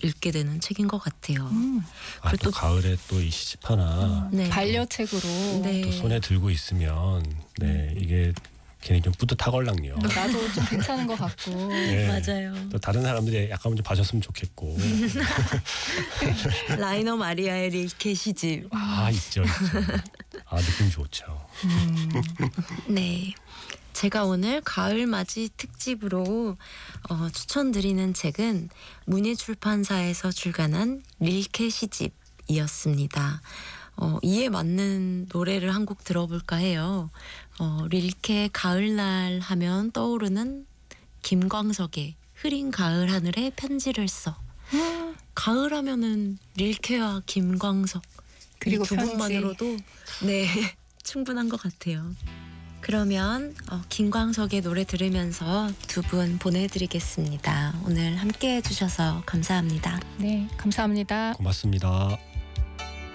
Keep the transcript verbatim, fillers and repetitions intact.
읽게 되는 책인 것 같아요. 음. 아, 그리고 또 또- 가을에 또 이 시집 하나 네. 반려책으로. 네. 또 손에 들고 있으면 네 이게 괜히 좀 뿌듯하걸랑요. 나도 좀 괜찮은 것 같고. 네. 맞아요. 또 다른 사람들이 약간 좀 봐줬으면 좋겠고. 라이너 마리아의 릴케 시집. 아 있죠, 있죠. 아 느낌 좋죠. 음. 네. 제가 오늘 가을맞이 특집으로 어, 추천드리는 책은 문예출판사에서 출간한 릴케 시집이었습니다. 어, 이에 맞는 노래를 한 곡 들어볼까 해요. 어, 릴케 가을날 하면 떠오르는 김광석의 흐린 가을 하늘에 편지를 써. 가을 하면은 릴케와 김광석 그리고 이 두 편지. 곡만으로도 네 충분한 것 같아요. 그러면 어, 김광석의 노래 들으면서 두 분 보내드리겠습니다. 오늘 함께 해주셔서 감사합니다. 네, 감사합니다. 고맙습니다.